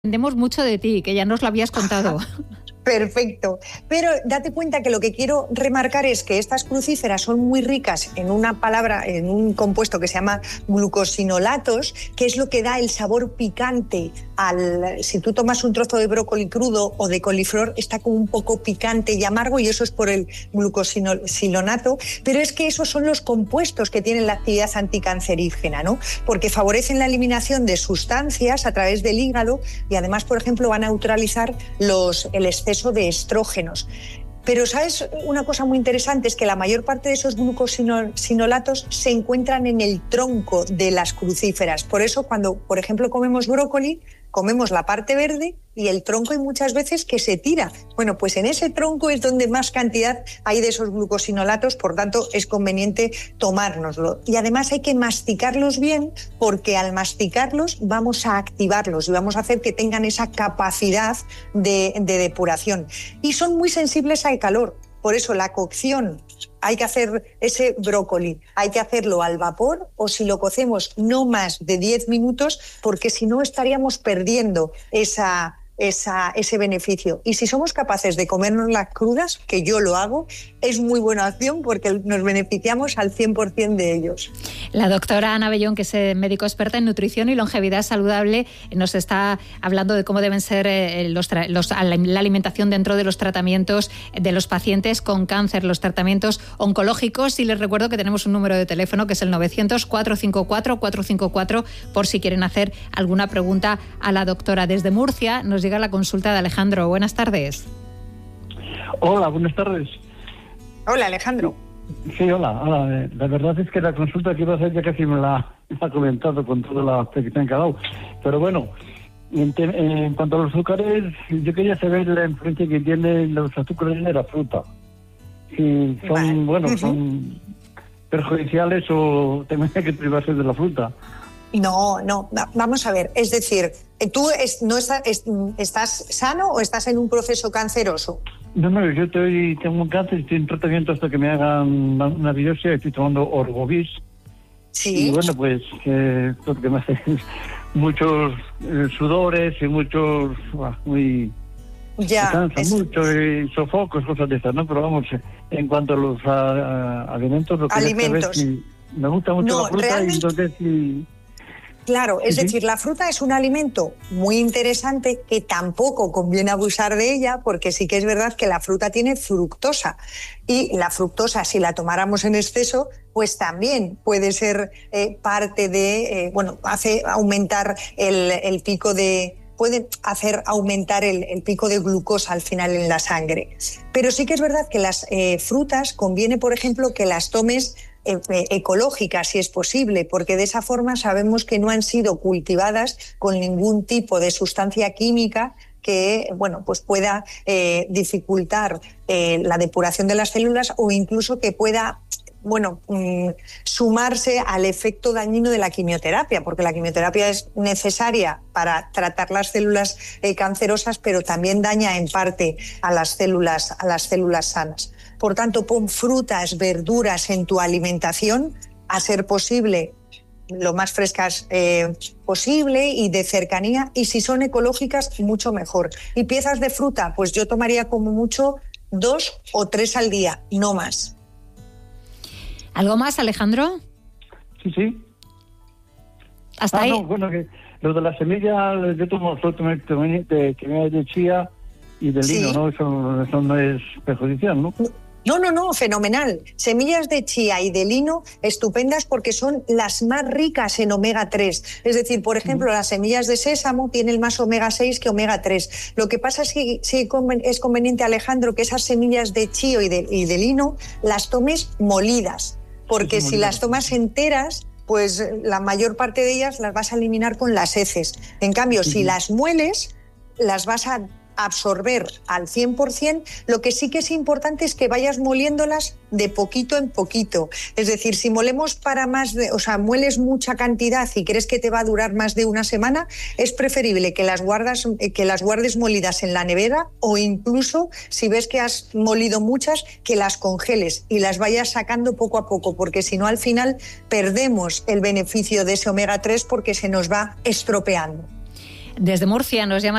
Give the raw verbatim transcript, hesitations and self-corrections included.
Aprendemos mucho de ti, que ya nos lo habías contado. Perfecto. Pero date cuenta que lo que quiero remarcar es que estas crucíferas son muy ricas en una palabra, en un compuesto que se llama glucosinolatos, que es lo que da el sabor picante al... Si tú tomas un trozo de brócoli crudo o de coliflor, está como un poco picante y amargo, y eso es por el glucosilonato. Pero es que esos son los compuestos que tienen la actividad anticancerígena, ¿no? Porque favorecen la eliminación de sustancias a través del hígado y además, por ejemplo, van a neutralizar los, el exceso de estrógenos. Pero, ¿sabes? Una cosa muy interesante es que la mayor parte de esos glucosinolatos se encuentran en el tronco de las crucíferas. Por eso, cuando, por ejemplo, comemos brócoli, comemos la parte verde y el tronco hay muchas veces que se tira. Bueno, pues en ese tronco es donde más cantidad hay de esos glucosinolatos, por tanto es conveniente tomárnoslo. Y además hay que masticarlos bien, porque al masticarlos vamos a activarlos y vamos a hacer que tengan esa capacidad de, de depuración. Y son muy sensibles al calor. Por eso la cocción, hay que hacer ese brócoli, hay que hacerlo al vapor, o si lo cocemos no más de diez minutos, porque si no estaríamos perdiendo esa, esa, ese beneficio. Y si somos capaces de comernos las crudas, que yo lo hago, es muy buena opción porque nos beneficiamos al cien por ciento de ellos. La doctora Ana Bellón, que es médico experta en nutrición y longevidad saludable, nos está hablando de cómo deben ser los, los, la alimentación dentro de los tratamientos de los pacientes con cáncer, los tratamientos oncológicos. Y les recuerdo que tenemos un número de teléfono que es el novecientos, cuatrocientos cincuenta y cuatro, cuatrocientos cincuenta y cuatro por si quieren hacer alguna pregunta a la doctora. Desde Murcia nos llega la consulta de Alejandro. Buenas tardes. Hola, buenas tardes. Hola, Alejandro. Sí, hola, hola. La verdad es que la consulta que iba a hacer ya casi me la ha comentado con toda la explicación que ha dado. Pero bueno, en, te, en cuanto a los azúcares, yo quería saber la influencia que tienen los azúcares en la fruta. Si son, vale. bueno, uh-huh. son perjudiciales o tenemos que privarse de la fruta. No, no, vamos a ver, es decir, ¿tú es, no estás, es, estás sano o estás en un proceso canceroso? No, no, yo estoy, tengo un cáncer, estoy en tratamiento hasta que me hagan una biopsia, estoy tomando Orgovis. Sí. Y bueno, pues, eh, porque me hace muchos eh, sudores y muchos, uh, muy... Ya. Me cansa es... mucho y sofocos, cosas de estas, ¿no? Pero vamos, en cuanto a los a, a, alimentos, lo que alimentos. Si me gusta mucho no, la fruta realmente... y entonces si... Claro, es sí, decir, sí. la fruta es un alimento muy interesante que tampoco conviene abusar de ella, porque sí que es verdad que la fruta tiene fructosa, y la fructosa, si la tomáramos en exceso, pues también puede ser eh, parte de, eh, bueno, hace aumentar el, el pico de... pueden hacer aumentar el, el pico de glucosa al final en la sangre. Pero sí que es verdad que las eh, frutas conviene, por ejemplo, que las tomes eh, ecológicas, si es posible, porque de esa forma sabemos que no han sido cultivadas con ningún tipo de sustancia química que, bueno, pues pueda eh, dificultar eh, la depuración de las células o incluso que pueda bueno, mmm, sumarse al efecto dañino de la quimioterapia, porque la quimioterapia es necesaria para tratar las células eh, cancerosas, pero también daña en parte a las células, a las células sanas. Por tanto, pon frutas, verduras en tu alimentación, a ser posible lo más frescas eh, posible y de cercanía, y si son ecológicas, mucho mejor. Y piezas de fruta, pues yo tomaría como mucho dos o tres al día, no más. ¿Algo más, Alejandro? Sí, sí. ¿Hasta ah, ahí? No, bueno, que lo de las semillas, yo tomo absolutamente de, de, de chía y de lino, sí. ¿no? Eso, eso no es perjudicial, ¿no? No, no, no, fenomenal. Semillas de chía y de lino, estupendas porque son las más ricas en omega tres. Es decir, por ejemplo, uh-huh. las semillas de sésamo tienen más omega seis que omega tres. Lo que pasa es que sí es conveniente, Alejandro, que esas semillas de chío y de, y de lino las tomes molidas, porque sí, si las tomas enteras, pues la mayor parte de ellas las vas a eliminar con las heces. En cambio, uh-huh. si las mueles, las vas a absorber al cien por ciento. Lo que sí que es importante es que vayas moliéndolas de poquito en poquito. Es decir, si molemos para más de, o sea, mueles mucha cantidad y crees que te va a durar más de una semana, es preferible que las guardas, que las guardes molidas en la nevera, o incluso si ves que has molido muchas, que las congeles y las vayas sacando poco a poco, porque si no al final perdemos el beneficio de ese omega tres porque se nos va estropeando. Desde Murcia nos llama